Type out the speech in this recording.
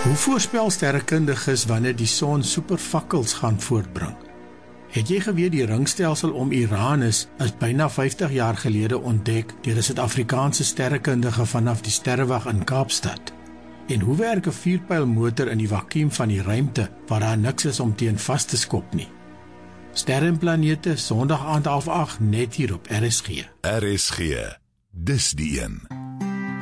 Hoe voorspel sterrekundiges wanneer die son supervakkels gaan voortbring? Het jy geweet die ringstelsel om Uranus is byna 50 jaar gelede ontdek deur 'n Suid-Afrikaanse sterrekundige vanaf die sterrewag in Kaapstad? En hoe werk 'n vierpylmotor in die vakuum van die ruimte waar daar niks is om teen vas te skop nie? Sterre en planete, Sondag aand 8:30 net hier op RSG. RSG, dis die een.